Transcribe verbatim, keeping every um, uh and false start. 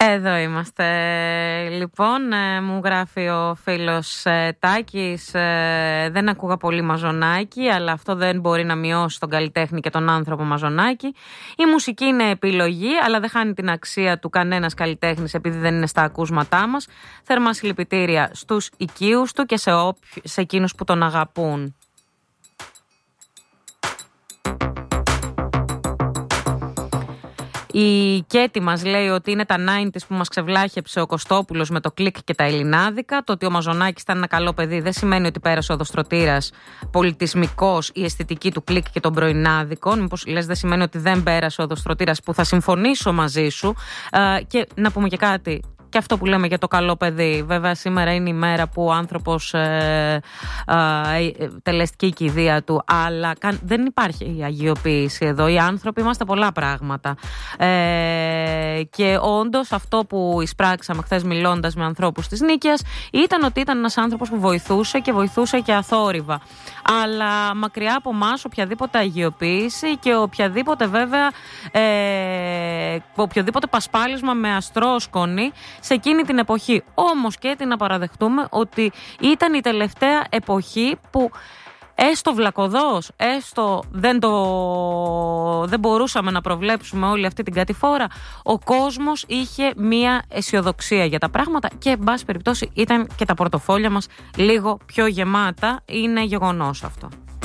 Εδώ είμαστε. Λοιπόν, ε, μου γράφει ο φίλος ε, Τάκης, ε, δεν ακούγα πολύ Μαζονάκη, αλλά αυτό δεν μπορεί να μειώσει τον καλλιτέχνη και τον άνθρωπο Μαζονάκη. Η μουσική είναι επιλογή, αλλά δεν χάνει την αξία του κανένας καλλιτέχνης επειδή δεν είναι στα ακούσματά μας. Θερμά συλληπιτήρια στους οικείους του και σε, όποι, σε εκείνους που τον αγαπούν. Η Κέτη μας λέει ότι είναι τα ενενήντα που μας ξεβλάχεψε ο Κωστόπουλος με το κλικ και τα ελληνάδικα. Το ότι ο Μαζονάκης ήταν ένα καλό παιδί δεν σημαίνει ότι πέρασε ο οδοστρωτήρας πολιτισμικός, η αισθητική του κλικ και των πρωινάδικων. Μήπως λες δεν σημαίνει ότι δεν πέρασε ο οδοστρωτήρας, που θα συμφωνήσω μαζί σου. Ε, και να πούμε και κάτι. Και αυτό που λέμε για το καλό παιδί. Βέβαια, σήμερα είναι η μέρα που ο άνθρωπος ε, ε, τελεστική η κηδεία του, αλλά καν, δεν υπάρχει η αγιοποίηση εδώ. Οι άνθρωποι είμαστε πολλά πράγματα. Ε, και όντως αυτό που εισπράξαμε χθες μιλώντας με ανθρώπους της Νίκαιας ήταν ότι ήταν ένας άνθρωπος που βοηθούσε και βοηθούσε και αθόρυβα. Αλλά μακριά από εμάς οποιαδήποτε αγιοποίηση και οποιαδήποτε βέβαια ε, οποιοδήποτε πασπάλισμα με αστρόσκονη σε εκείνη την εποχή. Όμως και τι να παραδεχτούμε ότι ήταν η τελευταία εποχή που έστω βλακωδώς, έστω δεν, το, δεν μπορούσαμε να προβλέψουμε όλη αυτή την κατηφόρα, ο κόσμος είχε μία αισιοδοξία για τα πράγματα και εν πάση περιπτώσει ήταν και τα πορτοφόλια μας λίγο πιο γεμάτα. Είναι γεγονός αυτό.